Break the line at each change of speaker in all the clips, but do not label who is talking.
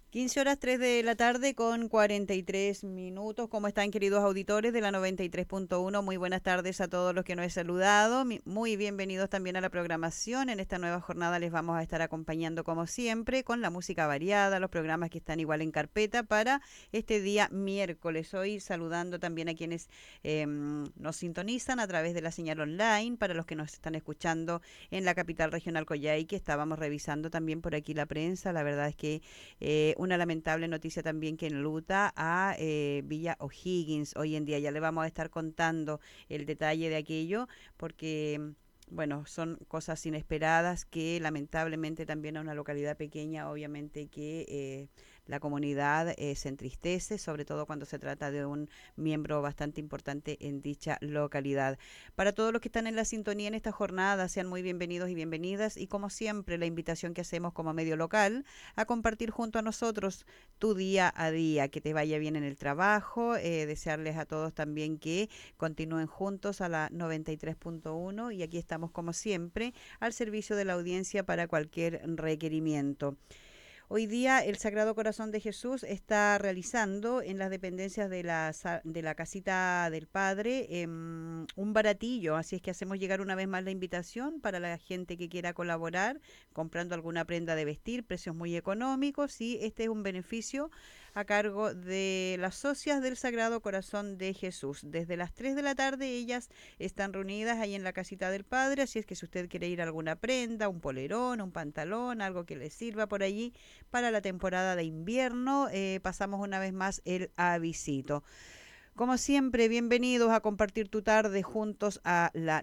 15 horas 3 de la tarde con 43 minutos. ¿Cómo están, queridos auditores de la 93.1? Muy buenas tardes a todos los que nos he saludado. Muy bienvenidos también a la programación. En esta nueva jornada les vamos a estar acompañando como siempre con la música variada, los programas que están igual en carpeta para este día miércoles. Hoy saludando también a quienes nos sintonizan a través de la señal online, para los que nos están escuchando en la capital regional Coyhaique. Estábamos revisando también por aquí la prensa. La verdad es que una lamentable noticia también que enluta a Villa O'Higgins hoy en día. Ya le vamos a estar contando el detalle de aquello porque, bueno, son cosas inesperadas que lamentablemente también a una localidad pequeña, obviamente que la comunidad se entristece, sobre todo cuando se trata de un miembro bastante importante en dicha localidad. Para todos los que están en la sintonía en esta jornada, sean muy bienvenidos y bienvenidas, y como siempre la invitación que hacemos como medio local a compartir junto a nosotros tu día a día, que te vaya bien en el trabajo, desearles a todos también que continúen juntos a la 93.1, y aquí estamos como siempre al servicio de la audiencia para cualquier requerimiento. Hoy día el Sagrado Corazón de Jesús está realizando en las dependencias de la Casita del Padre un baratillo, así es que hacemos llegar una vez más la invitación para la gente que quiera colaborar comprando alguna prenda de vestir, precios muy económicos, y este es un beneficio a cargo de las socias del Sagrado Corazón de Jesús. Desde las 3 de la tarde ellas están reunidas ahí en la Casita del Padre, así es que si usted quiere ir a alguna prenda, un polerón, un pantalón, algo que le sirva por allí, para la temporada de invierno, pasamos una vez más el avisito. Como siempre, bienvenidos a compartir tu tarde juntos a la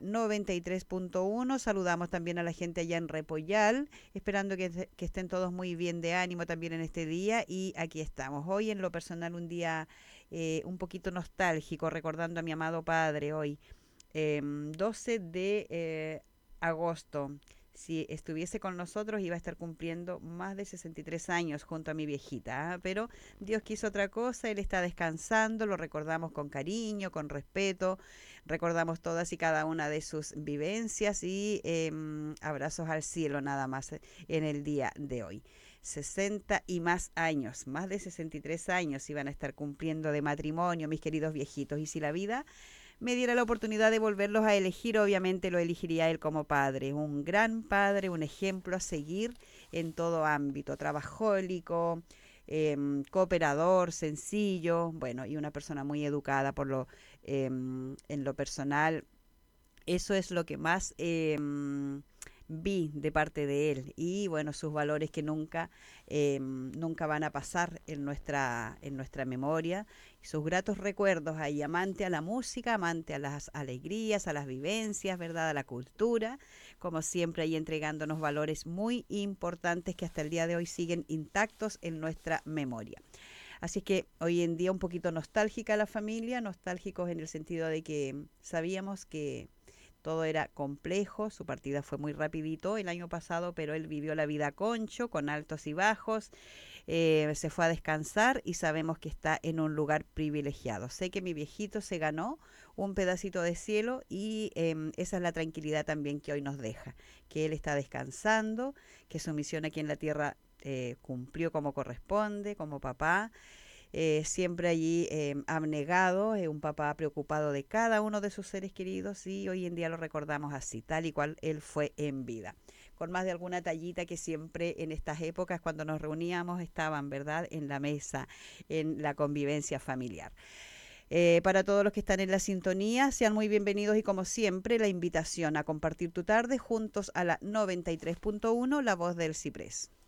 93.1. Saludamos también a la gente allá en Repollal, esperando que estén todos muy bien de ánimo también en este día. Y aquí estamos. Hoy en lo personal un día un poquito nostálgico, recordando a mi amado padre hoy, 12 de agosto. Si estuviese con nosotros iba a estar cumpliendo más de 63 años junto a mi viejita, ¿eh? Pero Dios quiso otra cosa, Él está descansando, lo recordamos con cariño, con respeto, recordamos todas y cada una de sus vivencias y abrazos al cielo nada más en el día de hoy. 60 y más años, más de 63 años iban a estar cumpliendo de matrimonio mis queridos viejitos, y si la vida me diera la oportunidad de volverlos a elegir, obviamente lo elegiría él como padre, un gran padre, un ejemplo a seguir en todo ámbito, trabajólico, cooperador, sencillo, bueno, y una persona muy educada en lo personal. Eso es lo que más vi de parte de él, y bueno, sus valores que nunca van a pasar en nuestra memoria, y sus gratos recuerdos ahí, amante a la música, amante a las alegrías, a las vivencias, ¿verdad? A la cultura, como siempre ahí entregándonos valores muy importantes que hasta el día de hoy siguen intactos en nuestra memoria. Así es que hoy en día un poquito nostálgica la familia, nostálgicos en el sentido de que sabíamos que todo era complejo, su partida fue muy rapidito el año pasado, pero él vivió la vida a concho, con altos y bajos, se fue a descansar y sabemos que está en un lugar privilegiado. Sé que mi viejito se ganó un pedacito de cielo, y esa es la tranquilidad también que hoy nos deja, que él está descansando, que su misión aquí en la tierra cumplió como corresponde, como papá, siempre allí abnegado, un papá preocupado de cada uno de sus seres queridos, y hoy en día lo recordamos así, tal y cual él fue en vida. Con más de alguna tallita que siempre en estas épocas cuando nos reuníamos estaban, ¿verdad?, en la mesa, en la convivencia familiar. Para todos los que están en la sintonía, sean muy bienvenidos, y como siempre la invitación a compartir tu tarde juntos a la 93.1, La Voz del Ciprés.